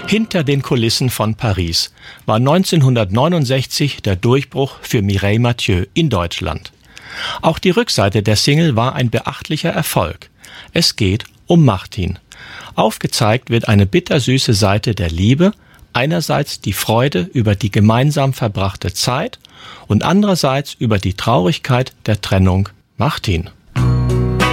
Hinter den Kulissen von Paris war 1969 der Durchbruch für Mireille Mathieu in Deutschland. Auch die Rückseite der Single war ein beachtlicher Erfolg. Es geht um Martin. Aufgezeigt wird eine bittersüße Seite der Liebe, einerseits die Freude über die gemeinsam verbrachte Zeit und andererseits über die Traurigkeit der Trennung. Martin.